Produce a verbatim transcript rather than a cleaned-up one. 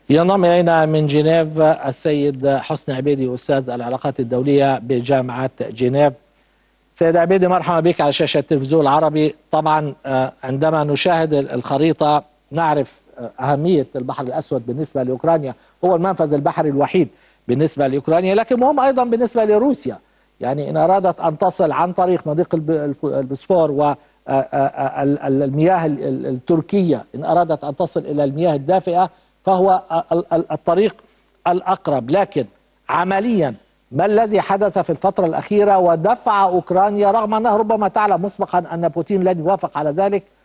ينضم إلينا من جنيف السيد حسني عبيدي، أستاذ العلاقات الدولية بجامعة جنيف. سيد عبيدي، مرحبا بك على شاشة التلفزيون العربي. طبعا عندما نشاهد الخريطة نعرف أهمية البحر الأسود بالنسبة لأوكرانيا، هو المنفذ البحري الوحيد بالنسبة لأوكرانيا، لكن مهم أيضا بالنسبة لروسيا. يعني إن أرادت أن تصل عن طريق مضيق البوسفور والمياه التركية، إن أرادت أن تصل إلى المياه الدافئة فهو الطريق الأقرب. لكن عمليا ما الذي حدث في الفترة الأخيرة ودفع أوكرانيا، رغم أنها ربما تعلم مسبقا أن بوتين لن يوافق على ذلك،